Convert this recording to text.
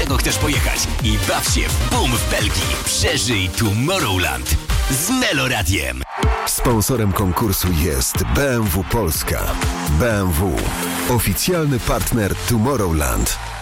dlaczego chcesz pojechać i baw się w boom w Belgii. Przeżyj Tomorrowland z Meloradiem. Sponsorem konkursu jest BMW Polska. BMW. Oficjalny partner Tomorrowland.